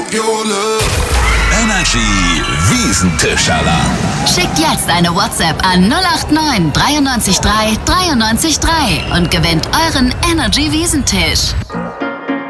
your love. Energy Wiesentisch-Alarm. Schickt jetzt eine WhatsApp an 089 93 3 93 3 und gewinnt euren Energy Wiesentisch.